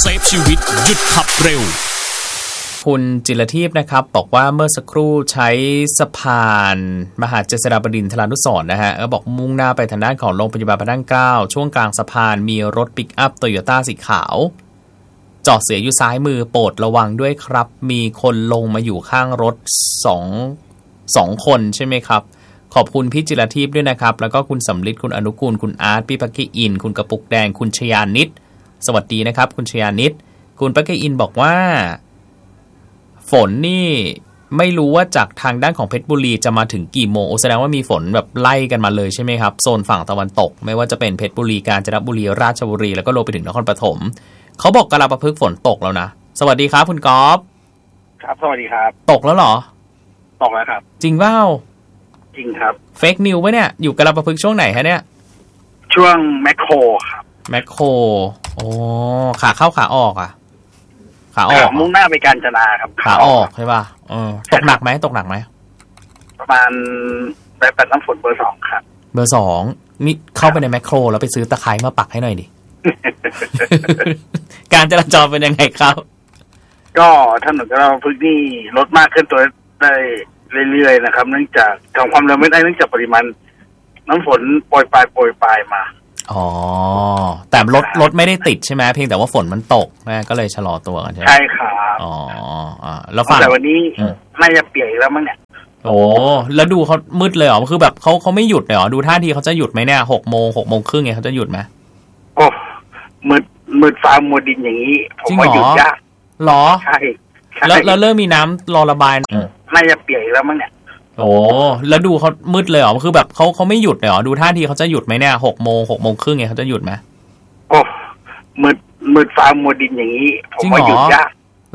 ซฟชีวิตหยุดขับเร็วคุณจิรทิพย์นะครับบอกว่าเมื่อสักครู่ใช้สะพานมหาเจษฎาบดินทรานุสรณ์นะฮะก็บอกมุ่งหน้าไปทางด้านของโรงพยาบาลพระนั่งเกล้าช่วงกลางสะพานมีรถปิกอัพโตโยต้าสีขาวจอดเสียอยู่ซ้ายมือโปรดระวังด้วยครับมีคนลงมาอยู่ข้างรถสองคนใช่ไหมครับขอบคุณพี่จิรทิพย์ด้วยนะครับแล้วก็คุณสำลิดคุณอนุกูลคุณอาร์ตพี่ปักกี้อินคุณกระปุกแดงคุณชยานิตสวัสดีนะครับคุณชยานิตคุณปักกี้อินบอกว่าฝนนี่ไม่รู้ว่าจากทางด้านของเพชรบุรีจะมาถึงกี่โมงแสดงว่ามีฝนแบบไล่กันมาเลยใช่ไหมครับโซนฝั่งตะวันตกไม่ว่าจะเป็นเพชรบุรีกาญจนบุรีราชบุรีแล้วก็ลงไปถึงนครปฐมเขาบอกกาฬประพฤกษ์ฝนตกแล้วนะสวัสดีครับคุณกอล์ฟครับสวัสดีครับตกแล้วเหรอตกแล้วครับจริงเปล่าจริงครับเฟกนิวปะเนี่ยอยู่กาฬประพฤกษ์ช่วงไหนฮะเนี่ยช่วงแมคโครครับแมคโครโอ้ขาเข้าขาออกอ่ะขาออกมุ่งหน้าไปกาญจนาครับขาออกใช่ป่ะตกหนักไหมประมาณแบบน้ำฝนเบอร์2ครับเบอร์2นี่เข้าไปในแมคโครแล้วไปซื้อตะไคร้มาปักให้หน่อยดิ การจราจรเป็นยังไงครับก็ถนนกาฬประพฤกษ์นี่รถมากขึ้นตัวได้เรื่อยๆนะครับเนื่องจากทำความเร็วไม่ได้เนื่องจากปริมาณน้ำฝนโปรยปลายมาอ๋อแต่รถไม่ได้ติดใช่ไหมเพียงแต่ว่าฝนมันตกแม่ก็เลยชะลอตัวกันใช่ไหมใช่ครับอ๋อแล้วฝั่งแต่วันนี้น่าจะเปียกแล้วมั้งเนี่ยโอ้แล้วดูเขามืดเลยเหรอคือแบบเขาไม่หยุดเลยเหรอดูท่าทีเขาจะหยุดไหมเนี่ย6 โมงครึ่งไงเขาจะหยุดไหมโอ้มืดฟ้ามัวดินอย่างนี้ผมว่าหยุดยากหรอใช่แล้วเริ่มมีน้ำรอระบายน่าจะเปียกแล้วมั้งเนี่ยโอ้แล้วดูเขามืดเลยเหรอคือแบบเขาไม่หยุดเลยเหรอดูท่าทีเขาจะหยุดไหมเนี่ย6 โมงครึ่งไงเขาจะหยุดไหมโอ้มืดฟ้ามัวดินอย่างนี้ผมว่าหยุดยาก